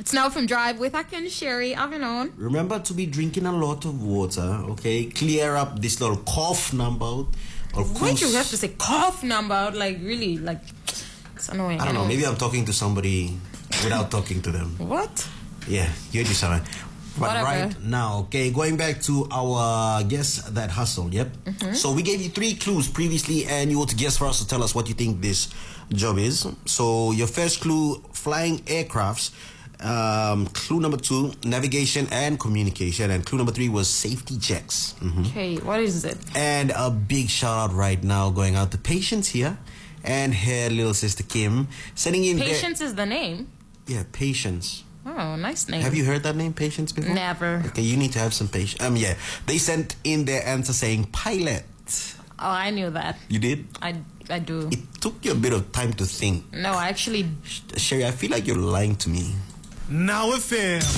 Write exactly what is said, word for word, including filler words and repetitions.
It's now from Drive with Akin Sherry. Afternoon. Remember to be drinking a lot of water, okay? Clear up this little cough number. Why do you have to say cough number? Like, really, like, it's annoying. I don't know. Maybe I'm talking to somebody without talking to them. What? Yeah, you do something. But Whatever. right now, okay, going back to our guess that hustle, yep. Mm-hmm. So we gave you three clues previously, and you were to guess for us to tell us what you think this job is. So your first clue, flying aircrafts. Um, clue number two, navigation and communication. And clue number three was safety checks. Mm-hmm. Okay, what is it? And a big shout out right now going out to Patience here and her little sister Kim. Sending in Patience their, is the name? Yeah, Patience. Oh, nice name. Have you heard that name, Patience, before? Never. Okay, you need to have some patience. Um, yeah, they sent in their answer saying pilot. Oh, I knew that. You did? I, I do. It took you a bit of time to think. No, I actually... Sherry, I feel like you're lying to me. Now F M.